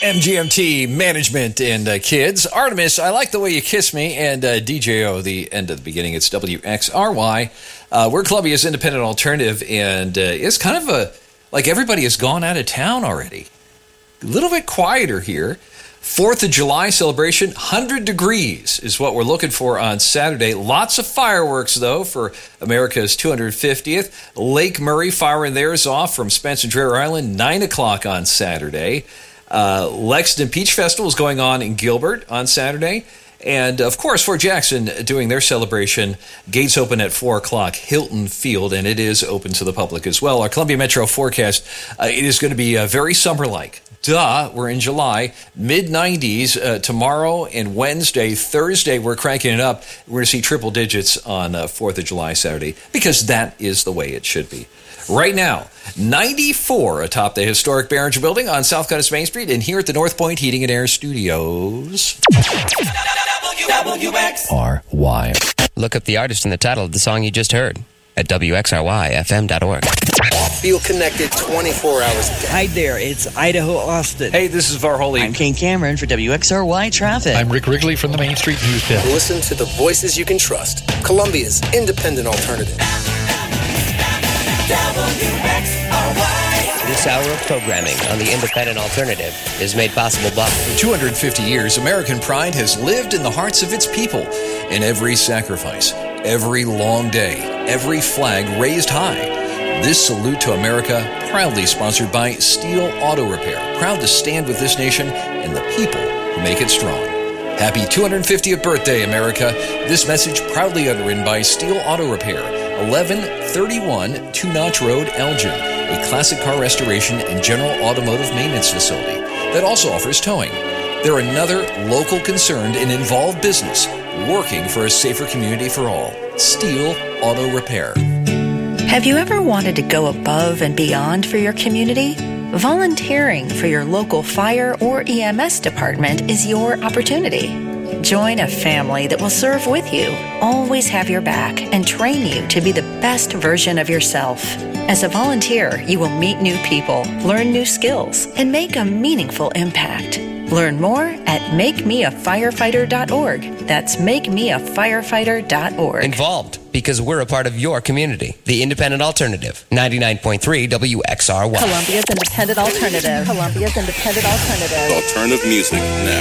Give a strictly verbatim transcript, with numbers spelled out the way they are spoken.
M G M T Management and uh, Kids. Artemis, I Like the Way You Kiss Me, and uh, D J O, the end of the beginning. It's W X R Y. Uh, we're Columbia's independent alternative, and uh, it's kind of a, like everybody has gone out of town already. A little bit quieter here. fourth of July celebration, one hundred degrees is what we're looking for on Saturday. Lots of fireworks, though, for America's two hundred fiftieth. Lake Murray firing theirs off from Spencer Dreher Island, nine o'clock on Saturday. Uh, Lexington Peach Festival is going on in Gilbert on Saturday. And, of course, Fort Jackson doing their celebration. Gates open at four o'clock, Hilton Field, and it is open to the public as well. Our Columbia Metro forecast, uh, it is going to be uh, very summer-like. Duh, we're in July, mid nineties uh, tomorrow and Wednesday. Thursday, we're cranking it up. We're going to see triple digits on uh, fourth of July Saturday, because that is the way it should be. Right now, ninety-four atop the historic Behringer Building on South Connors Main Street, and here at the North Point Heating and Air Studios. W X R Y. Look up the artist and the title of the song you just heard at W X R Y F M dot org. Feel connected twenty-four hours a day. Hi there, it's Idaho Austin. Hey, this is Varholey. I'm Kane Cameron for W X R Y Traffic. I'm Rick Wrigley from the Main Street News Desk. Listen to the voices you can trust. Columbia's independent alternative. W X R Y. This hour of programming on the Independent Alternative is made possible by... For two hundred fifty years, American pride has lived in the hearts of its people. In every sacrifice, every long day, every flag raised high. This salute to America, proudly sponsored by Steel Auto Repair. Proud to stand with this nation and the people who make it strong. Happy two hundred fiftieth birthday, America. This message proudly underwritten by Steel Auto Repair, eleven thirty-one Two Notch Road, Elgin, a classic car restoration and general automotive maintenance facility that also offers towing. They're another local concerned and involved business working for a safer community for all. Steel Auto Repair. Have you ever wanted to go above and beyond for your community? Volunteering for your local fire or E M S department is your opportunity. Join a family that will serve with you, always have your back, and train you to be the best version of yourself. As a volunteer, you will meet new people, learn new skills, and make a meaningful impact. Learn more at make me a firefighter dot org. That's make me a firefighter dot org. Involved, because we're a part of your community. The Independent Alternative, ninety-nine point three W X R Y. Columbia's Independent Alternative. Columbia's Independent Alternative. Alternative music now.